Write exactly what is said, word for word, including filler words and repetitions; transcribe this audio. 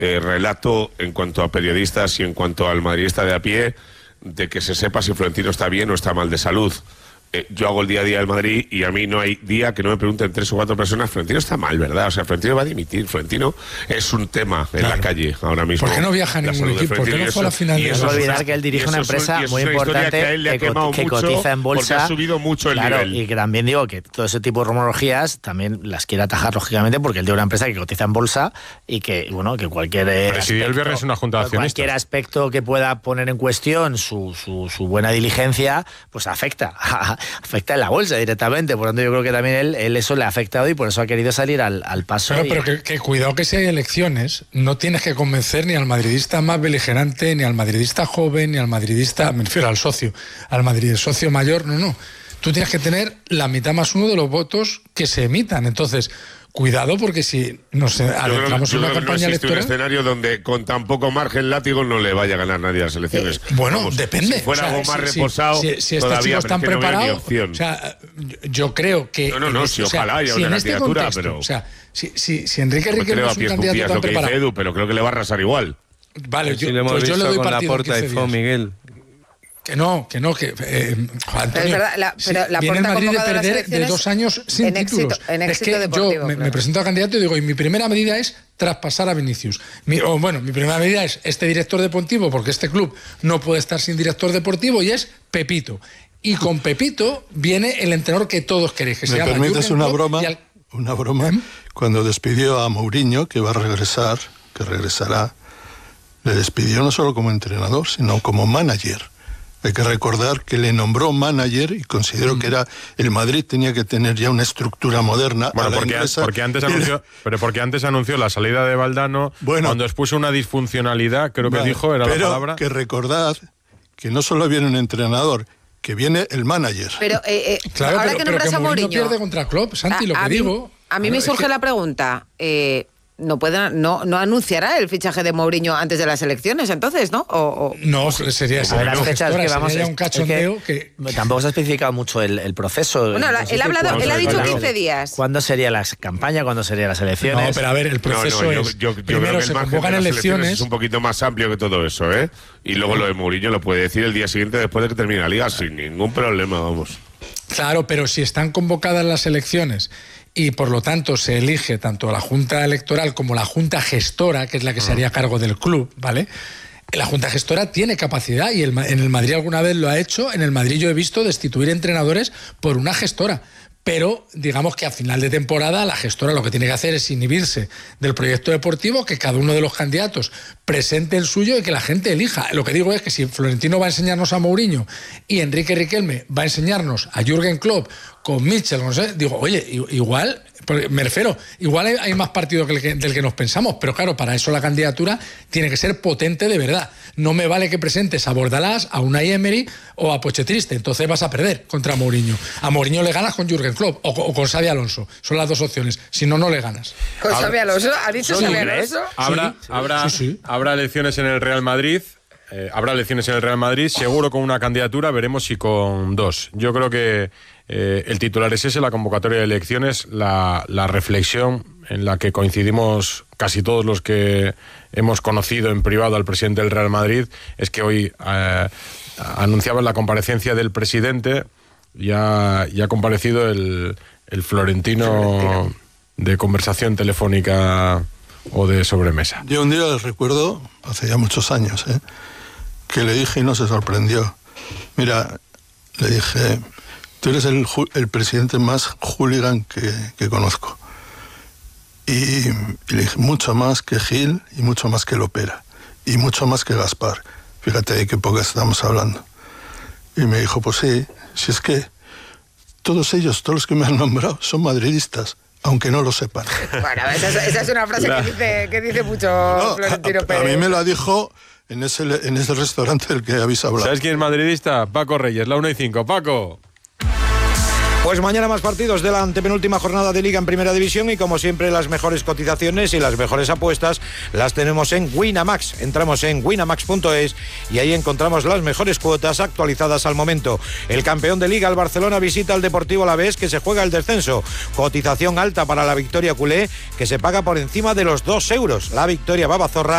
eh, relato en cuanto a periodistas y en cuanto al madridista de a pie, de que se sepa si Florentino está bien o está mal de salud. Eh, yo hago el día a día del Madrid y a mí no hay día que no me pregunten tres o cuatro personas, Florentino está mal, ¿verdad? O sea, Florentino va a dimitir. Florentino es un tema en claro. la calle ahora mismo. ¿Por qué no viaja a ningún equipo? ¿Por qué no fue a la final de la No olvidar que él dirige una empresa muy importante que, que, que cotiza en bolsa. Porque ha subido mucho el claro, nivel. Y que también digo que todo ese tipo de rumorologías también las quiere atajar, lógicamente, porque él tiene una empresa que cotiza en bolsa y que, bueno, que cualquier presidió el viernes una junta de accionistas. Cualquier aspecto que pueda poner en cuestión su, su, su buena diligencia, pues afecta. afecta en la bolsa directamente, por lo tanto yo creo que también él, él eso le ha afectado y por eso ha querido salir al, al paso. Pero, y... pero que, que cuidado que si hay elecciones, no tienes que convencer ni al madridista más beligerante, ni al madridista joven, ni al madridista, me refiero al socio, al madrid socio mayor, no, no. Tú tienes que tener la mitad más uno de los votos que se emitan, entonces... Cuidado, porque si nos adentramos en una campaña no electoral... un escenario donde con tan poco margen látigo no le vaya a ganar nadie a las elecciones. Eh, bueno, Vamos, depende. Si fuera o sea, algo más si, reposado, si, si, si todavía, estos chicos están es que preparados... No o sea, yo creo que... No, no, no, si este, ojalá o sea, haya si una en este candidatura, contexto, pero... O sea, si, si, si Enrique Riquelme es un candidato tan preparado... Edu, pero creo que le va a arrasar igual. Vale, yo, si le hemos pues yo visto le doy con partido la Porta de Fo, Miguel. Que no, que no, que... Eh, Antonio, pero es verdad, la, pero sí, la viene el Madrid de perder perder de dos años sin en títulos. Éxito, en éxito es que deportivo, yo me, claro. me presento a candidato y digo, y mi primera medida es traspasar a Vinicius. Mi, o bueno, mi primera medida es este director deportivo, porque este club no puede estar sin director deportivo, y es Pepito. Y con Pepito viene el entrenador que todos queréis, que se ¿Me llama permites Jürgen una Klopp broma? Al... Una broma. ¿Eh? Cuando despidió a Mourinho, que va a regresar, que regresará, le despidió no solo como entrenador, sino como manager. Hay que recordar que le nombró manager y consideró mm. que era el Madrid tenía que tener ya una estructura moderna. Bueno, porque, porque antes anunció, pero porque antes anunció la salida de Valdano, bueno, cuando expuso una disfuncionalidad, creo que vale, dijo, era pero la palabra. Que recordad que no solo viene un entrenador, que viene el manager. Pero eh, eh, claro, ahora pero, que pero nombras que a Mourinho pierde contra Klopp, Santi, a, lo que a mí, digo. A mí me surge que... la pregunta. Eh, No, puede, no, no anunciará el fichaje de Mourinho antes de las elecciones, entonces, ¿no? O, o... No, sería, sería, las fechas que vamos sería un cachondeo es que, que... Tampoco se ha especificado mucho el, el proceso. Bueno, la, él, ha hablado, él ha dicho quince días. ¿Cuándo sería la campaña? ¿Cuándo serían las elecciones? No, pero a ver, el proceso no, no, es... Yo, yo, yo primero creo que se el convocan elecciones... elecciones... Es un poquito más amplio que todo eso, ¿eh? Y luego lo de Mourinho lo puede decir el día siguiente después de que termine la Liga sin ningún problema, vamos. Claro, pero si están convocadas las elecciones... y por lo tanto se elige tanto la Junta Electoral como la Junta Gestora, que es la que se haría cargo del club, ¿vale? La Junta Gestora tiene capacidad y el, en el Madrid alguna vez lo ha hecho. En el Madrid yo he visto destituir entrenadores por una gestora. Pero digamos que a final de temporada la gestora lo que tiene que hacer es inhibirse del proyecto deportivo, que cada uno de los candidatos presente el suyo y que la gente elija. Lo que digo es que si Florentino va a enseñarnos a Mourinho y Enrique Riquelme va a enseñarnos a Jürgen Klopp con Mitchell, no sé, digo, oye, igual, me refiero, igual hay, hay más partido que el que, del que nos pensamos, pero claro, para eso la candidatura tiene que ser potente de verdad. No me vale que presentes a Bordalás, a Unai Emery o a Pochetriste, entonces vas a perder contra Mourinho. A Mourinho le ganas con Jürgen Klopp o, o con Xabi Alonso, son las dos opciones, si no, no le ganas. ¿Con Xabi Alonso? ¿Ha dicho Xabi Alonso? Habrá, sí, habrá, sí, sí. habrá elecciones en el Real Madrid. Eh, habrá elecciones en el Real Madrid, seguro con una candidatura, veremos si con dos. Yo creo que eh, el titular es ese, la convocatoria de elecciones, la, la reflexión en la que coincidimos casi todos los que hemos conocido en privado al presidente del Real Madrid, es que hoy eh, anunciaba la comparecencia del presidente, ya, ya ha comparecido el, el Florentino, Florentino de conversación telefónica o de sobremesa. Yo un día les recuerdo, hace ya muchos años, ¿eh? que le dije y no se sorprendió. Mira, le dije, tú eres el, el presidente más hooligan que, que conozco. Y, y le dije, mucho más que Gil y mucho más que Lopera. Y mucho más que Gaspar. Fíjate de qué época estamos hablando. Y me dijo, pues sí, si es que todos ellos, todos los que me han nombrado, son madridistas. Aunque no lo sepan. Bueno, esa es, esa es una frase la... que, dice, que dice mucho no, Florentino a, Pérez. A mí me la dijo en ese, en ese restaurante del que habéis hablado. ¿Sabes quién es madridista? Paco Reyes, la una y cinco. Paco. Pues mañana más partidos de la antepenúltima jornada de Liga en Primera División y como siempre las mejores cotizaciones y las mejores apuestas las tenemos en Winamax. Entramos en winamax punto es y ahí encontramos las mejores cuotas actualizadas al momento. El campeón de Liga, el Barcelona, visita al Deportivo Alavés, que se juega el descenso. Cotización alta para la victoria culé, que se paga por encima de los dos euros. La victoria Babazorra